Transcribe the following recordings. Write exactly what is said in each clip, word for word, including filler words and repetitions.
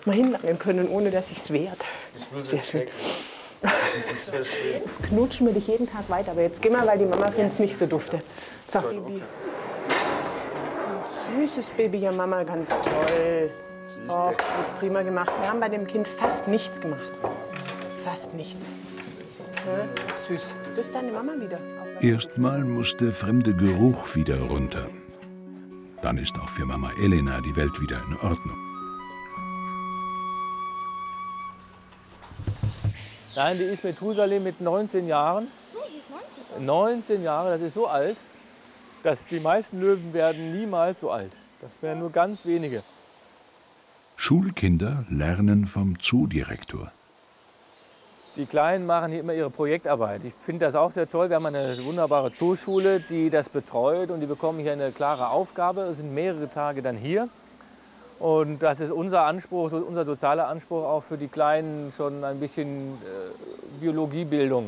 mal hinlangen können, ohne dass ich es wehrt. Das muss jetzt weg. Das wäre schön. Jetzt knutschen wir dich jeden Tag weiter, aber jetzt geh mal, weil die Mama findet es nicht so dufte. Sag Baby. Süßes Baby, ja Mama, ganz toll. Oh, ganz prima gemacht. Wir haben bei dem Kind fast nichts gemacht. Fast nichts. Ja, süß. Das ist deine Mama wieder. Erstmal muss der fremde Geruch wieder runter. Dann ist auch für Mama Elena die Welt wieder in Ordnung. Nein, die ist Methusalem mit neunzehn Jahren. neunzehn Jahre, das ist so alt, dass die meisten Löwen werden niemals so alt. Das wären nur ganz wenige. Schulkinder lernen vom Zoodirektor. Die Kleinen machen hier immer ihre Projektarbeit. Ich finde das auch sehr toll. Wir haben eine wunderbare Zooschule, die das betreut. Und die bekommen hier eine klare Aufgabe. Es sind mehrere Tage dann hier. Und das ist unser Anspruch, unser sozialer Anspruch auch für die Kleinen, schon ein bisschen äh, Biologiebildung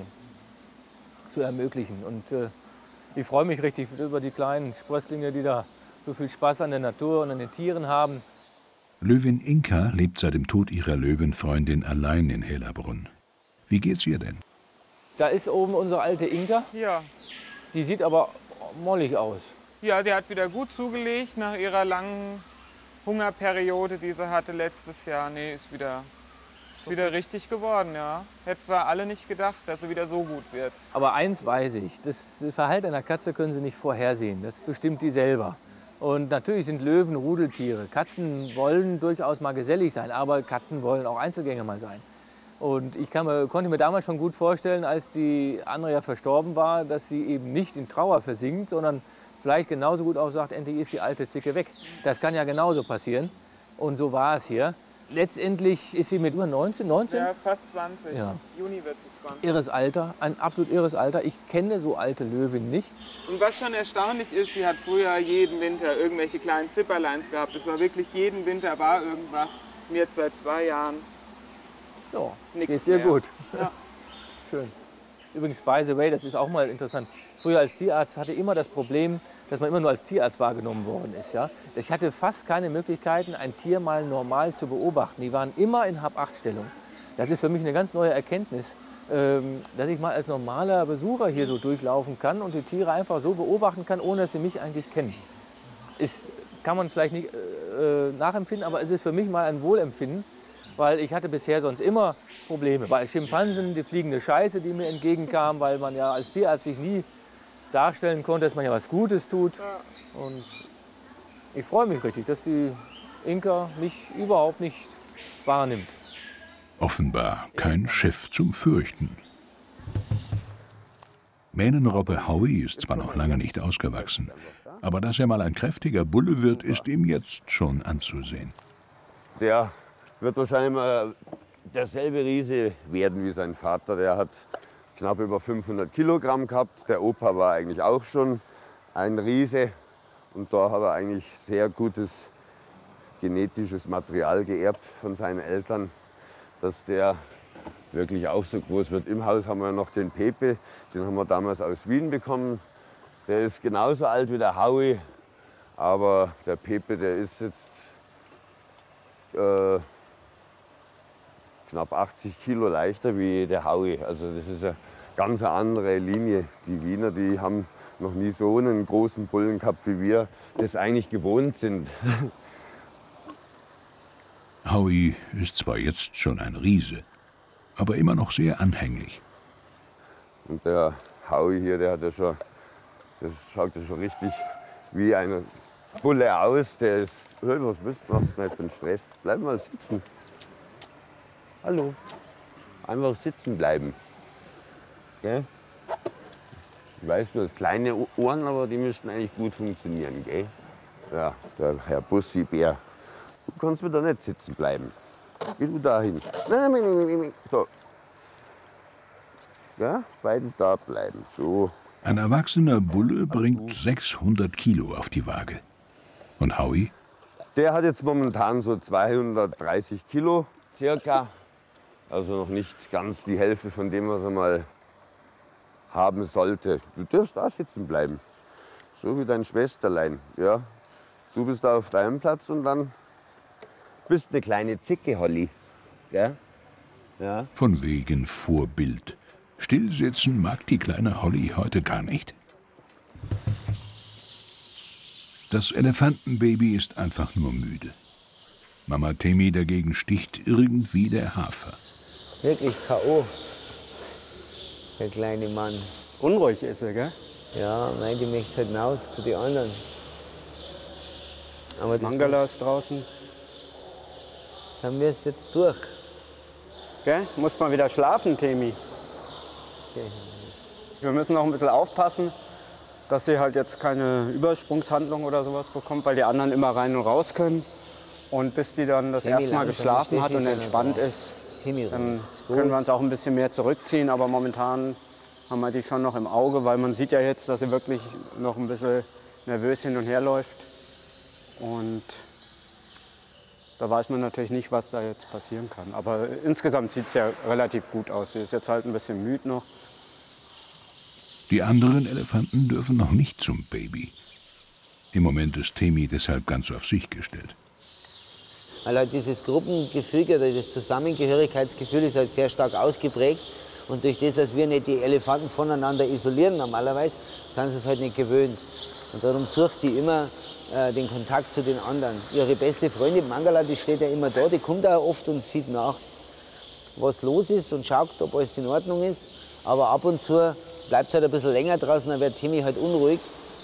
zu ermöglichen. Und äh, ich freue mich richtig über die kleinen Sprösslinge, die da so viel Spaß an der Natur und an den Tieren haben. Löwin Inka lebt seit dem Tod ihrer Löwenfreundin allein in Hellerbrunn. Wie geht's ihr denn? Da ist oben unsere alte Inka. Ja. Die sieht aber mollig aus. Ja, die hat wieder gut zugelegt nach ihrer langen Hungerperiode, die sie hatte letztes Jahr. Nee, ist wieder, ist wieder richtig geworden, ja. Hätten wir alle nicht gedacht, dass sie wieder so gut wird. Aber eins weiß ich, das Verhalten einer Katze können Sie nicht vorhersehen. Das bestimmt die selber. Und natürlich sind Löwen Rudeltiere. Katzen wollen durchaus mal gesellig sein, aber Katzen wollen auch Einzelgänger mal sein. Und ich kann mir, konnte mir damals schon gut vorstellen, als die Andrea verstorben war, dass sie eben nicht in Trauer versinkt, sondern vielleicht genauso gut auch sagt, endlich ist die alte Zicke weg. Das kann ja genauso passieren. Und so war es hier. Letztendlich ist sie mit über neunzehn, neunzehn? Ja, fast zwanzig. Ja. Juni wird sie zwanzig. Irres Alter, ein absolut irres Alter. Ich kenne so alte Löwen nicht. Und was schon erstaunlich ist, sie hat früher jeden Winter irgendwelche kleinen Zipperleins gehabt. Es war wirklich jeden Winter war irgendwas. Und jetzt seit zwei Jahren So, nichts geht's ihr mehr. gut. Ja. Schön. Übrigens, by the way, das ist auch mal interessant. Früher als Tierarzt hatte ich immer das Problem, dass man immer nur als Tierarzt wahrgenommen worden ist. Ja? Ich hatte fast keine Möglichkeiten, ein Tier mal normal zu beobachten. Die waren immer in Hab-Acht-Stellung. Das ist für mich eine ganz neue Erkenntnis, ähm, dass ich mal als normaler Besucher hier so durchlaufen kann und die Tiere einfach so beobachten kann, ohne dass sie mich eigentlich kennen. Ist, kann man vielleicht nicht äh, nachempfinden, aber es ist für mich mal ein Wohlempfinden, weil ich hatte bisher sonst immer Probleme. Bei Schimpansen die fliegende Scheiße, die mir entgegenkam, weil man ja als Tierarzt sich nie darstellen konnte, dass man ja was Gutes tut. Und ich freue mich richtig, dass die Inka mich überhaupt nicht wahrnimmt. Offenbar kein Chef zum Fürchten. Mähnenrobbe Howie ist zwar noch lange nicht ausgewachsen, aber dass er mal ein kräftiger Bulle wird, ist ihm jetzt schon anzusehen. Der wird wahrscheinlich mal derselbe Riese werden wie sein Vater. Der hat knapp über fünfhundert Kilogramm gehabt. Der Opa war eigentlich auch schon ein Riese. Und da hat er eigentlich sehr gutes genetisches Material geerbt von seinen Eltern, dass der wirklich auch so groß wird. Im Haus haben wir noch den Pepe, den haben wir damals aus Wien bekommen. Der ist genauso alt wie der Howie, aber der Pepe, der ist jetzt äh, knapp achtzig Kilo leichter wie der Howie. Also das ist eine ganz andere Linie. Die Wiener, die haben noch nie so einen großen Bullen gehabt, wie wir das eigentlich gewohnt sind. Howie ist zwar jetzt schon ein Riese, aber immer noch sehr anhänglich. Und der Howie hier, der hat ja schon, das schaut ja schon richtig wie ein Bulle aus. Der ist, hey, was bist du, was ist nicht für ein Stress? Bleib mal sitzen. Hallo. Einfach sitzen bleiben. Gell? Ich weiß, du hast kleine Ohren, aber die müssten eigentlich gut funktionieren. Gell? Ja, der Herr Bussi-Bär. Du kannst wieder nicht sitzen bleiben. Geh du dahin. Nein, nein, nein, nein, nein. So. Ja, beiden da bleiben. So. Ein erwachsener Bulle bringt sechshundert Kilo auf die Waage. Und Howie? Der hat jetzt momentan so zweihundertdreißig Kilo circa. Also noch nicht ganz die Hälfte von dem, was er mal haben sollte. Du darfst da sitzen bleiben. So wie dein Schwesterlein. Ja. Du bist da auf deinem Platz und dann bist eine kleine Zicke, Holly. Gell? Ja. Von wegen Vorbild. Stillsitzen mag die kleine Holly heute gar nicht. Das Elefantenbaby ist einfach nur müde. Mama Temi dagegen sticht irgendwie der Hafer. Wirklich K O der kleine Mann. Unruhig ist er, gell? Ja, nein, die möchte halt hinaus zu den anderen. Aber das Mangala muss, ist draußen. dann müsst ihr jetzt durch. Gell? Muss mal wieder schlafen, Temi. Okay. Wir müssen noch ein bisschen aufpassen, dass sie halt jetzt keine Übersprungshandlung oder sowas bekommt, weil die anderen immer rein und raus können. Und bis die dann das Temi, erste Mal langsam, geschlafen hat Steffi und ist entspannt ja noch ist, Temi, dann ist gut. können wir uns auch ein bisschen mehr zurückziehen. Aber momentan haben wir die schon noch im Auge, weil man sieht ja jetzt, dass sie wirklich noch ein bisschen nervös hin und her läuft. Und da weiß man natürlich nicht, was da jetzt passieren kann. Aber insgesamt sieht es ja relativ gut aus. Sie ist jetzt halt ein bisschen müde noch. Die anderen Elefanten dürfen noch nicht zum Baby. Im Moment ist Temi deshalb ganz auf sich gestellt. Weil halt dieses Gruppengefüge oder das Zusammengehörigkeitsgefühl ist halt sehr stark ausgeprägt. Und durch das, dass wir nicht die Elefanten voneinander isolieren normalerweise, sind sie es halt nicht gewöhnt. Und darum sucht die immer äh, den Kontakt zu den anderen. Ihre beste Freundin Mangala, die steht ja immer da, die kommt auch oft und sieht nach, was los ist und schaut, ob alles in Ordnung ist. Aber ab und zu bleibt es halt ein bisschen länger draußen, dann wird Temi halt unruhig.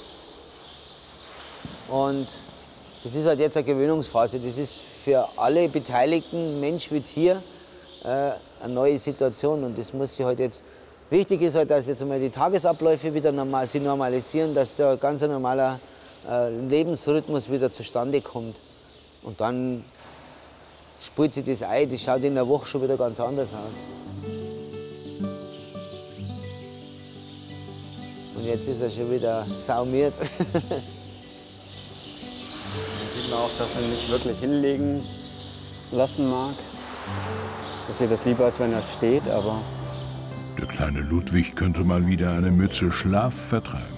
Und das ist halt jetzt eine Gewöhnungsphase. Das ist für alle Beteiligten, Mensch wie Tier, äh, eine neue Situation. Und das muss sich halt jetzt. Wichtig ist halt, dass jetzt einmal die Tagesabläufe wieder normal, sich normalisieren, dass der ganz normaler äh, Lebensrhythmus wieder zustande kommt. Und dann spielt sich das ein. Das schaut in der Woche schon wieder ganz anders aus. Und jetzt ist er schon wieder saumiert. Da sieht man auch, dass er nicht wirklich hinlegen lassen mag. Dass ihr das lieber ist, wenn er steht, aber Der kleine Ludwig könnte mal wieder eine Mütze Schlaf vertragen.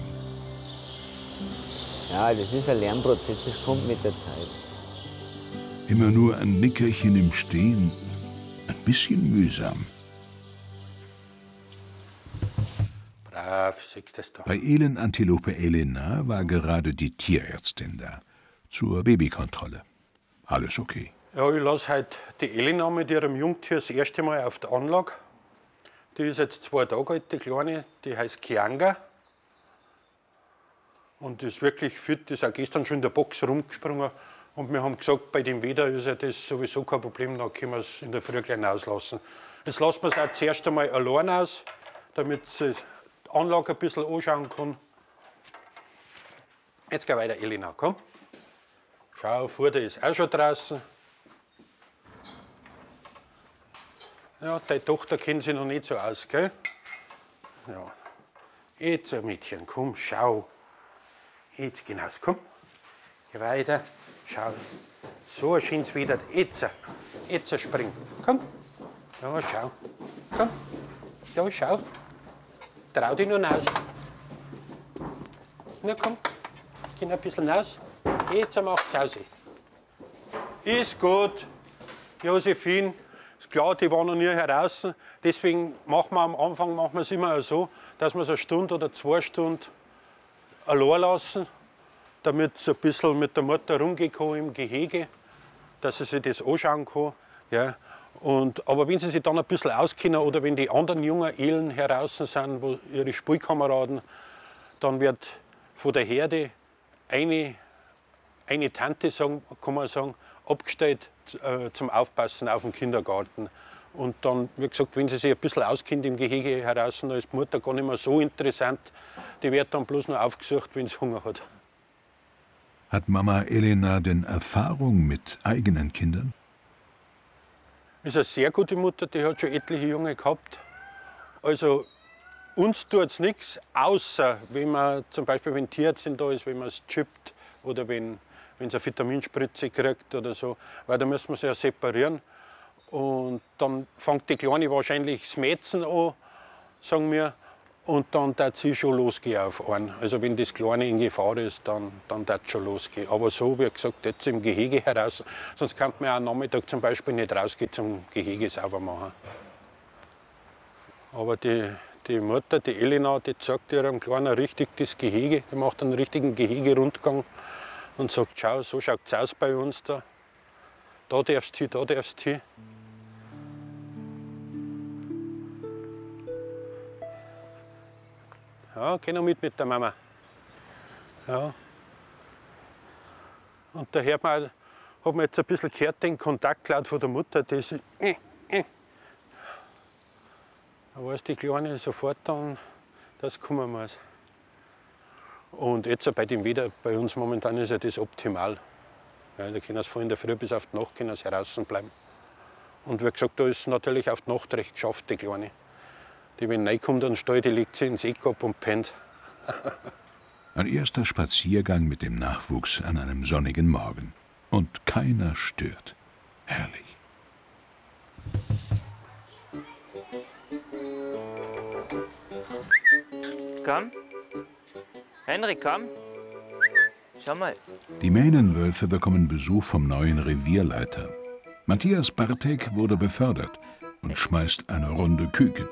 Ja, das ist ein Lernprozess, das kommt mit der Zeit. Immer nur ein Nickerchen im Stehen, ein bisschen mühsam. Brav, siehst du das da. Bei Elenantilope Elena war gerade die Tierärztin da, zur Babykontrolle. Alles okay. Ja, ich lasse heute die Elena mit ihrem Jungtier das erste Mal auf der Anlage. Die ist jetzt zwei Tage alt, die Kleine, die heißt Kianga. Und ist wirklich fit, die ist auch gestern schon in der Box rumgesprungen. Und wir haben gesagt, bei dem Wetter ist ja das sowieso kein Problem, dann können wir es in der Früh gleich auslassen. Jetzt lassen wir es auch zuerst einmal allein aus, damit sie die Anlage ein bisschen anschauen kann. Jetzt geh weiter, Elena, komm. Schau, Futter ist auch schon draußen. Ja, deine Tochter kennt sich noch nicht so aus, gell? Ja. Jetzt, Mädchen, komm, schau. Jetzt hinaus, komm. Geh weiter, schau. So ein schönes Wetter. Jetzt, jetzt spring. Komm. Ja, schau. Komm. Ja, schau. Trau dich nun aus. Na komm, geh noch ein bisschen raus. Jetzt macht's aus. Ist gut, Josephine. Ist klar, die waren noch nie heraus. Deswegen machen wir am Anfang machen wir es immer so, dass wir es eine Stunde oder zwei Stunden allein lassen, damit sie ein bisschen mit der Mutter rumgehen kann im Gehege, dass sie sich das anschauen kann. Ja. Und, aber wenn sie sich dann ein bisschen auskennen oder wenn die anderen jungen Elen heraus sind, wo ihre Spielkameraden, dann wird von der Herde eine, eine Tante, sagen, kann man sagen, abgestellt äh, zum Aufpassen auf den Kindergarten. Und dann, wie gesagt, wenn sie sich ein bisschen auskennt im Gehege heraus, dann ist die Mutter gar nicht mehr so interessant. Die wird dann bloß noch aufgesucht, wenn sie Hunger hat. Hat Mama Elena denn Erfahrung mit eigenen Kindern? Ist eine sehr gute Mutter, die hat schon etliche Junge gehabt. Also uns tut es nichts, außer wenn man zum Beispiel, wenn Tierärztin da ist, wenn man es chippt oder wenn, wenn sie eine Vitaminspritze kriegt oder so, weil da müssen wir sie ja separieren. Und dann fängt die Kleine wahrscheinlich das Mätzen an, sagen wir. Und dann darf sie schon losgehen auf einen. Also wenn das Kleine in Gefahr ist, dann, dann darf es schon losgehen. Aber so, wie gesagt, jetzt im Gehege heraus. Sonst kann man ja am Nachmittag zum Beispiel nicht rausgehen zum Gehege sauber machen. Aber die, die Mutter, die Elena, die zeigt ihrem Kleinen richtig das Gehege. Die macht einen richtigen Gehegerundgang und sagt, schau, so schaut es aus bei uns da. Da darfst du hin, da darfst du hin. Ja, geh noch mit mit der Mama. Ja. Und da hört man, hat man jetzt ein bisschen gehört, den Kontakt laut von der Mutter. Das, äh, äh. Da weiß die Kleine sofort dann, dass kommen muss. Und jetzt bei dem Wetter, bei uns momentan ist ja das optimal. Ja, da können sie von in der Früh bis auf die Nacht können sie draußen bleiben. Und wie gesagt, da ist natürlich auf die Nacht recht geschafft, die Kleine. Die, wenn reinkommt an den Stall, die legt sie ins Eck ab und pennt. Ein erster Spaziergang mit dem Nachwuchs an einem sonnigen Morgen. Und keiner stört. Herrlich. Komm. Henrik, komm. Schau mal. Die Mähnenwölfe bekommen Besuch vom neuen Revierleiter. Matthias Bartek wurde befördert und schmeißt eine Runde Küken.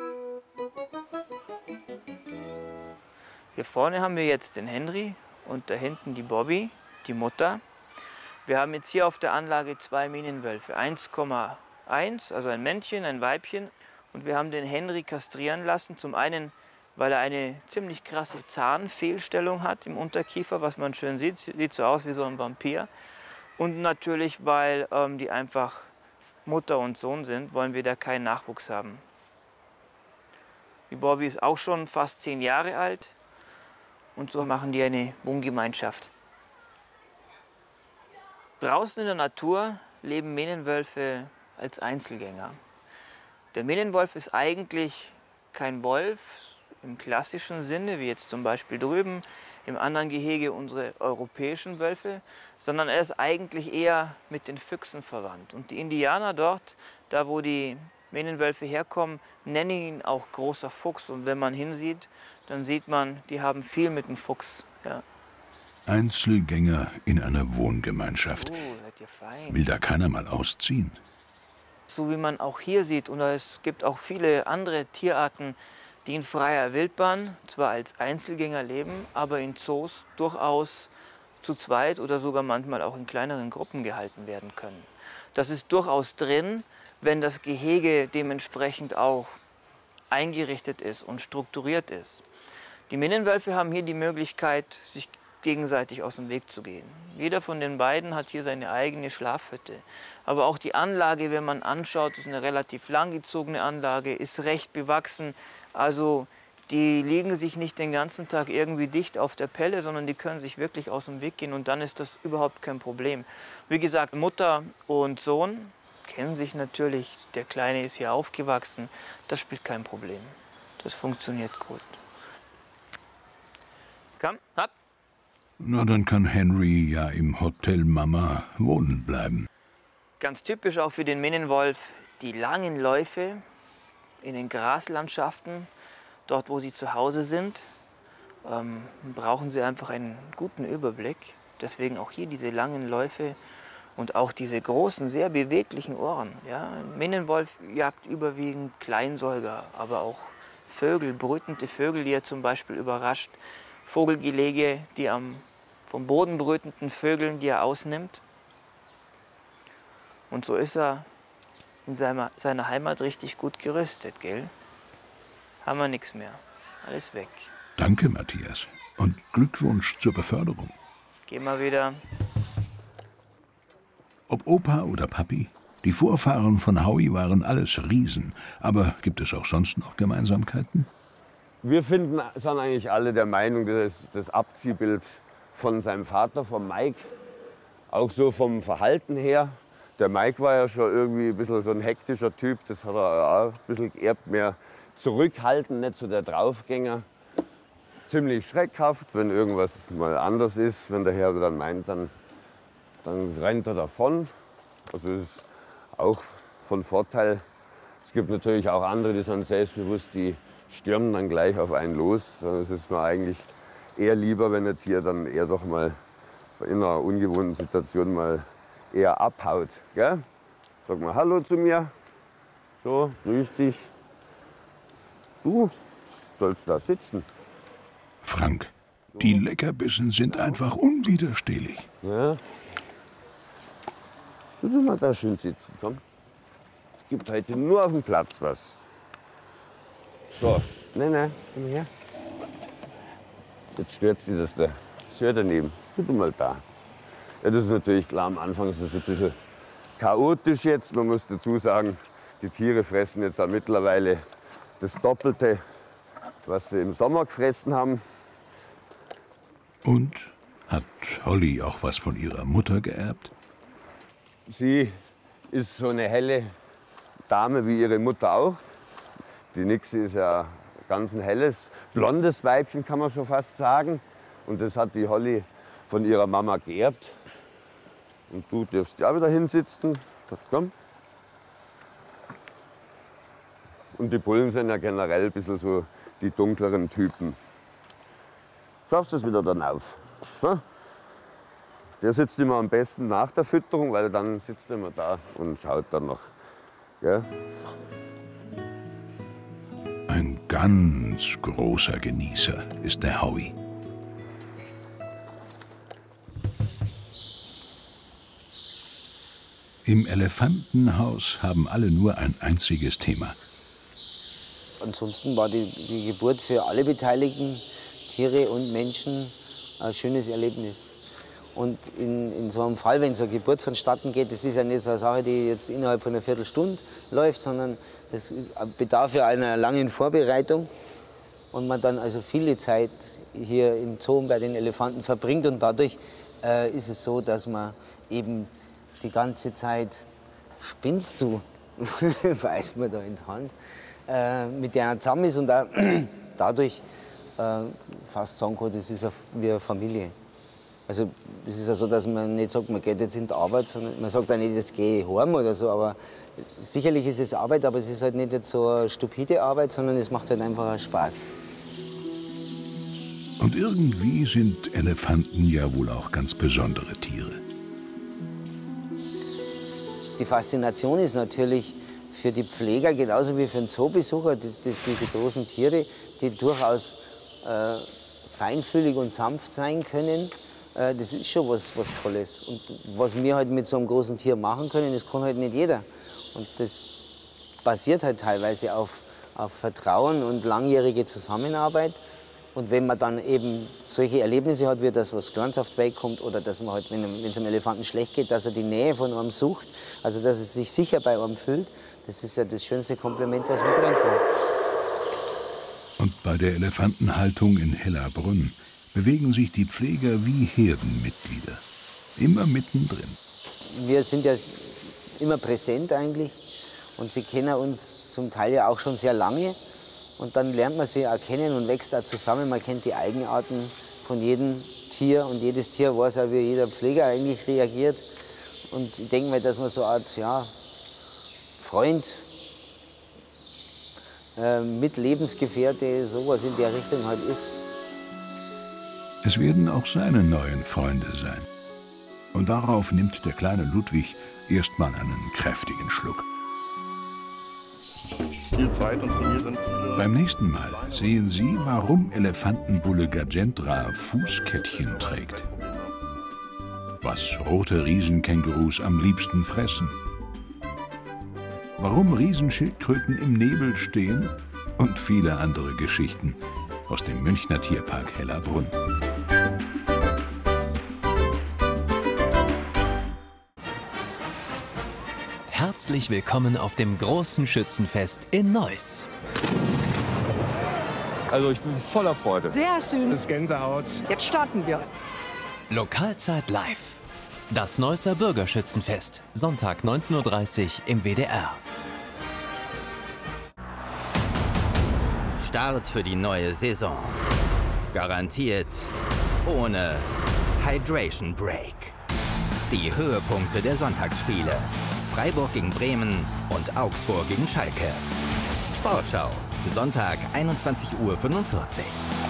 Hier vorne haben wir jetzt den Henry und da hinten die Bobby, die Mutter. Wir haben jetzt hier auf der Anlage zwei Mähnenwölfe, eins Komma eins, also ein Männchen, ein Weibchen. Und wir haben den Henry kastrieren lassen, zum einen, weil er eine ziemlich krasse Zahnfehlstellung hat im Unterkiefer, was man schön sieht, sieht so aus wie so ein Vampir. Und natürlich, weil ähm, die einfach Mutter und Sohn sind, wollen wir da keinen Nachwuchs haben. Die Bobby ist auch schon fast zehn Jahre alt. Und so machen die eine Wohngemeinschaft. Draußen in der Natur leben Mähnenwölfe als Einzelgänger. Der Mähnenwolf ist eigentlich kein Wolf im klassischen Sinne, wie jetzt zum Beispiel drüben im anderen Gehege unsere europäischen Wölfe, sondern er ist eigentlich eher mit den Füchsen verwandt. Und die Indianer dort, da wo die Mähnenwölfe herkommen, nennen ihn auch großer Fuchs. Und wenn man hinsieht, dann sieht man, die haben viel mit dem Fuchs. Ja. Einzelgänger in einer Wohngemeinschaft. Oh, seid ihr fein. Will da keiner mal ausziehen? So wie man auch hier sieht, und es gibt auch viele andere Tierarten, die in freier Wildbahn zwar als Einzelgänger leben, aber in Zoos durchaus zu zweit oder sogar manchmal auch in kleineren Gruppen gehalten werden können. Das ist durchaus drin, wenn das Gehege dementsprechend auch eingerichtet ist und strukturiert ist. Die Mähnenwölfe haben hier die Möglichkeit, sich gegenseitig aus dem Weg zu gehen. Jeder von den beiden hat hier seine eigene Schlafhütte. Aber auch die Anlage, wenn man anschaut, ist eine relativ langgezogene Anlage, ist recht bewachsen. Also die liegen sich nicht den ganzen Tag irgendwie dicht auf der Pelle, sondern die können sich wirklich aus dem Weg gehen und dann ist das überhaupt kein Problem. Wie gesagt, Mutter und Sohn kennen sich natürlich, der Kleine ist hier aufgewachsen, das spielt kein Problem. Das funktioniert gut. Komm, hopp. Na, dann kann Henry ja im Hotel Mama wohnen bleiben. Ganz typisch auch für den Mähnenwolf die langen Läufe in den Graslandschaften, dort wo sie zu Hause sind, ähm, brauchen sie einfach einen guten Überblick. Deswegen auch hier diese langen Läufe und auch diese großen, sehr beweglichen Ohren. Ja? Ein Mähnenwolf jagt überwiegend Kleinsäuger, aber auch Vögel, brütende Vögel, die er zum Beispiel überrascht. Vogelgelege, die am vom Boden brütenden Vögeln, die er ausnimmt. Und so ist er in seiner, seiner Heimat richtig gut gerüstet, gell? Haben wir nichts mehr. Alles weg. Danke, Matthias. Und Glückwunsch zur Beförderung. Geh mal wieder. Ob Opa oder Papi, die Vorfahren von Howie waren alles Riesen. Aber gibt es auch sonst noch Gemeinsamkeiten? Wir finden, sind eigentlich alle der Meinung, dass das Abziehbild von seinem Vater, von Mike, auch so vom Verhalten her. Der Mike war ja schon irgendwie ein bisschen so ein hektischer Typ, das hat er auch ein bisschen geerbt, mehr zurückhaltend, nicht so der Draufgänger. Ziemlich schreckhaft, wenn irgendwas mal anders ist, wenn der Herr dann meint, dann, dann rennt er davon. Also das ist auch von Vorteil. Es gibt natürlich auch andere, die sind selbstbewusst, die stürmen dann gleich auf einen los. Es ist mir eigentlich eher lieber, wenn ein Tier dann eher doch mal in einer ungewohnten Situation mal eher abhaut. Gell? Sag mal Hallo zu mir. So, grüß dich. Du sollst da sitzen. Frank, die Leckerbissen sind einfach unwiderstehlich. Ja. Du sollst mal da schön sitzen, komm. Es gibt heute nur auf dem Platz was. So, nein, nein, komm her. Jetzt stört sie das da. Das hört daneben. Du mal da. Ja, das ist natürlich klar, am Anfang ist das ein bisschen chaotisch jetzt. Man muss dazu sagen, die Tiere fressen jetzt auch mittlerweile das Doppelte, was sie im Sommer gefressen haben. Und hat Holly auch was von ihrer Mutter geerbt? Sie ist so eine helle Dame wie ihre Mutter auch. Die Nixie ist ja ganz ein helles, blondes Weibchen, kann man schon fast sagen. Und das hat die Holly von ihrer Mama geerbt. Und du darfst ja wieder hinsitzen. Komm. Und die Bullen sind ja generell ein bisschen so die dunkleren Typen. Schaffst du es wieder dann auf? Ha? Der sitzt immer am besten nach der Fütterung, weil dann sitzt er immer da und schaut dann noch. Gell? Ein ganz großer Genießer ist der Howie. Im Elefantenhaus haben alle nur ein einziges Thema. Ansonsten war die, die Geburt für alle Beteiligten, Tiere und Menschen, ein schönes Erlebnis. Und in, in so einem Fall, wenn so eine Geburt vonstatten geht, das ist ja nicht so eine Sache, die jetzt innerhalb von einer Viertelstunde läuft, sondern das ist, bedarf ja einer langen Vorbereitung. Und man dann also viele Zeit hier im Zoo bei den Elefanten verbringt. Und dadurch äh, ist es so, dass man eben die ganze Zeit, spinnst du, weiß man da in der Hand, äh, mit der er zusammen ist und auch dadurch äh, fast sagen kann, das ist wie eine Familie. Also es ist ja so, dass man nicht sagt, man geht jetzt in die Arbeit, sondern man sagt auch nicht, jetzt gehe ich heim oder so, aber sicherlich ist es Arbeit, aber es ist halt nicht jetzt so eine stupide Arbeit, sondern es macht halt einfach Spaß. Und irgendwie sind Elefanten ja wohl auch ganz besondere Tiere. Die Faszination ist natürlich für die Pfleger genauso wie für den Zoobesucher, dass, dass diese großen Tiere, die durchaus äh, feinfühlig und sanft sein können, äh, das ist schon was, was Tolles. Und was wir halt mit so einem großen Tier machen können, das kann halt nicht jeder. Und das basiert halt teilweise auf, auf Vertrauen und langjährige Zusammenarbeit. Und wenn man dann eben solche Erlebnisse hat, wie das, was Kleines auf die Welt kommt, oder dass man halt, wenn es einem Elefanten schlecht geht, dass er die Nähe von einem sucht, also dass er sich sicher bei einem fühlt, das ist ja das schönste Kompliment, was man kriegen kann. Und bei der Elefantenhaltung in Hellerbrunn bewegen sich die Pfleger wie Herdenmitglieder, immer mittendrin. Wir sind ja immer präsent eigentlich und sie kennen uns zum Teil ja auch schon sehr lange. Und dann lernt man sie auch kennen und wächst auch zusammen. Man kennt die Eigenarten von jedem Tier und jedes Tier weiß auch, wie jeder Pfleger eigentlich reagiert. Und ich denke mal, dass man so eine Art ja, Freund, äh, mit Lebensgefährte, sowas in der Richtung halt ist. Es werden auch seine neuen Freunde sein. Und darauf nimmt der kleine Ludwig erstmal einen kräftigen Schluck. Viel Zeit und von mir sind viele. Beim nächsten Mal sehen Sie, warum Elefantenbulle Gajendra Fußkettchen trägt. Was rote Riesenkängurus am liebsten fressen. Warum Riesenschildkröten im Nebel stehen und viele andere Geschichten aus dem Münchner Tierpark Hellerbrunn. Herzlich willkommen auf dem großen Schützenfest in Neuss. Also ich bin voller Freude. Sehr schön. Das ist Gänsehaut. Jetzt starten wir. Lokalzeit live. Das Neusser Bürgerschützenfest. Sonntag neunzehn Uhr dreißig im W D R. Start für die neue Saison. Garantiert ohne Hydration Break. Die Höhepunkte der Sonntagsspiele. Freiburg gegen Bremen und Augsburg gegen Schalke. Sportschau Sonntag, einundzwanzig Uhr fünfundvierzig.